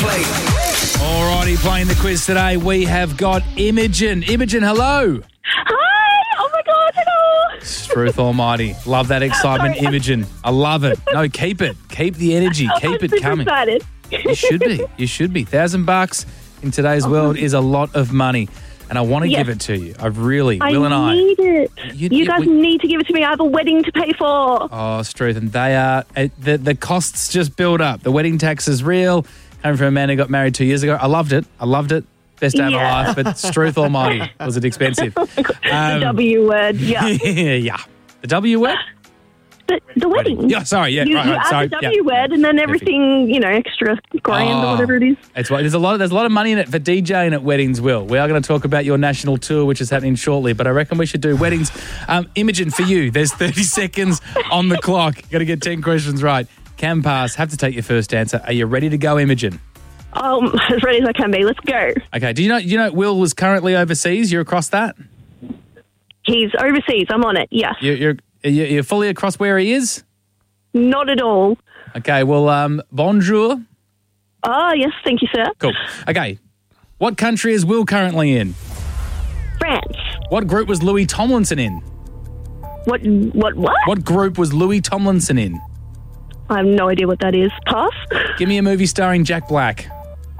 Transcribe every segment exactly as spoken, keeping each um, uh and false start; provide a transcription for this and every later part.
plate. Alrighty, playing the quiz today, we have got Imogen. Imogen, hello. Hi! Oh my God, hello! Struth Almighty. Love that excitement, Sorry. Imogen. I love it. No, keep it. Keep the energy. Keep I'm it super coming. excited. You should be. You should be. Thousand bucks in today's world is a lot of money. And I want to Yes. give it to you. I really, I Will and I. need it. You- You, you- guys we- need to give it to me. I have a wedding to pay for. Oh, Struth, and they are, uh, the, the costs just build up. The wedding tax is real. Coming from a man who got married two years ago. I loved it. I loved it. Best day of my Yeah. life. But Struth Almighty, was it expensive? the Um, W word, yeah. yeah. The W word? the, the wedding. Yeah, sorry. Yeah, You, right, you right, add sorry. the Yeah. W word and then everything, you know, extra grand Oh. or whatever it is. It's there's a lot of, there's a lot of money in it for DJing at weddings, Will. We are going to talk about your national tour, which is happening shortly, but I reckon we should do weddings. Um, Imogen, for you, there's thirty seconds on the clock. Got to get ten questions right. Can pass. Have to take your first answer. Are you ready to go, Imogen? Um, as ready as I can be. Let's go. Okay. Do you know? You know, Will was currently overseas. You're across that. He's overseas. I'm on it. Yeah. You're you're, you're you're fully across where he is. Not at all. Okay. Well, um, bonjour. Oh, yes. Thank you, sir. Cool. Okay. What country is Will currently in? France. What group was Louis Tomlinson in? What? What? What? What group was Louis Tomlinson in? I have no idea what that is. Pass. Give me a movie starring Jack Black.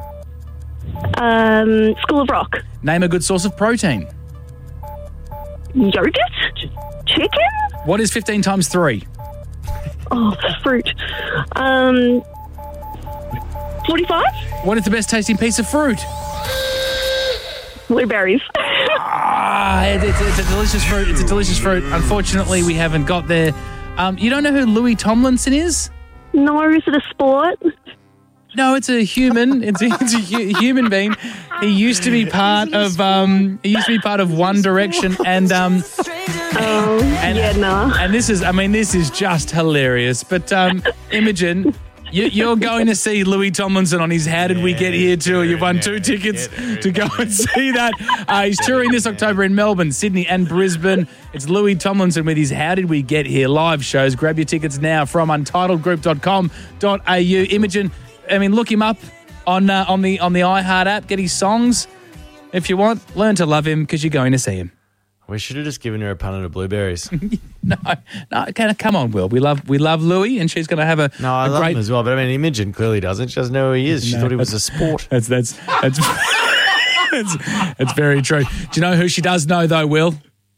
Um, School of Rock. Name a good source of protein. Yogurt. Chicken. What is fifteen times three? Oh, fruit. Um, forty-five. What is the best tasting piece of fruit? Blueberries. Ah, it, it's, it's a delicious fruit. It's a delicious fruit. Unfortunately, we haven't got there. Um, you don't know who Louis Tomlinson is? No, is it a sport? No, it's a human. It's a, it's a hu- human being. He used to be part of. Um, he used to be part of One Direction, and um, Oh, and, yeah, nah. and this is. I mean, this is just hilarious. But um, Imogen, you, you're going to see Louis Tomlinson on his How Did We Get Here tour. You've won two tickets to go and see that. Uh, he's touring this October in Melbourne, Sydney, and Brisbane. It's Louis Tomlinson with his How Did We Get Here live shows. Grab your tickets now from untitled group dot com dot a u. Imogen, I mean, look him up on uh, on the on the iHeart app. Get his songs if you want. Learn to love him because you're going to see him. We should have just given her a punnet of blueberries. No, no, okay, come on, Will. We love we love Louis, and she's going to have a, No, I a love great. him as well, but I mean, Imogen clearly doesn't. She doesn't know who he is. She No, thought he was a sport. That's that's that's that's, that's very true. Do you know who she does know though, Will?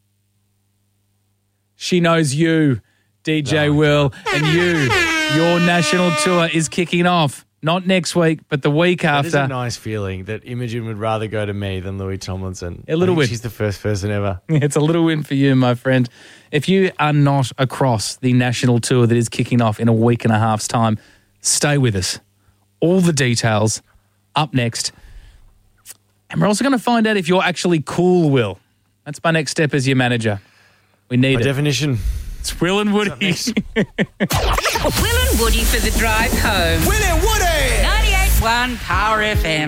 She knows you, D J Oh, Will, and you. Your national tour is kicking off. Not next week, but the week It is a after. nice feeling that Imogen would rather go to me than Louis Tomlinson. A little I think bit. She's the first person ever. It's a little win for you, my friend. If you are not across the national tour that is kicking off in a week and a half's time, stay with us. All the details up next. And we're also going to find out if you're actually cool, Will. That's my next step as your manager. We need By it. definition. It's Will and Woody. Will and Woody for the drive home. Will and Woody! ninety-eight point one Power F M.